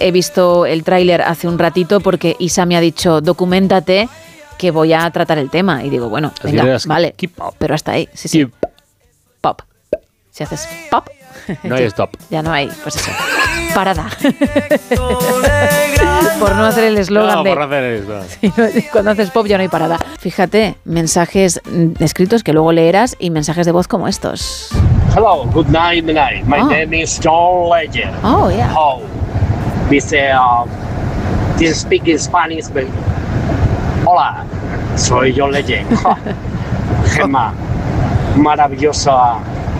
he visto el tráiler hace un ratito porque Isa me ha dicho, documéntate que voy a tratar el tema. Y digo, bueno, venga, vale, pero hasta ahí. Sí, sí. Pop. Si haces pop... No hay stop. Ya no hay, pues eso. Parada. Por no hacer el eslogan de... por hacer esto. Sí, cuando haces pop ya no hay parada. Fíjate, mensajes escritos que luego leerás y mensajes de voz como estos. Hello, good night. My name is John Legend. Oh, yeah. Oh, dice, this speak Spanish. Hola, soy John Legend. Gemma, maravillosa